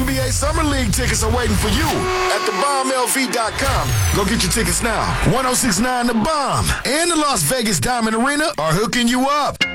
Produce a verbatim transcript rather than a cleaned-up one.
B A Summer League tickets are waiting for you at the bomb L V dot com. Go get your tickets now. ten sixty-nine The Bomb and the Las Vegas Diamond Arena are hooking you up.